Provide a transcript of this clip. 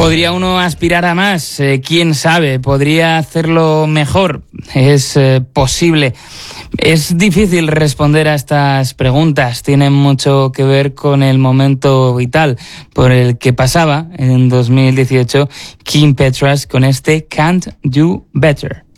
¿Podría uno aspirar a más? ¿Quién sabe? ¿Podría hacerlo mejor? Es posible. Es difícil responder a estas preguntas. Tienen mucho que ver con el momento vital por el que pasaba en 2018 Kim Petras con este Can't Do Better.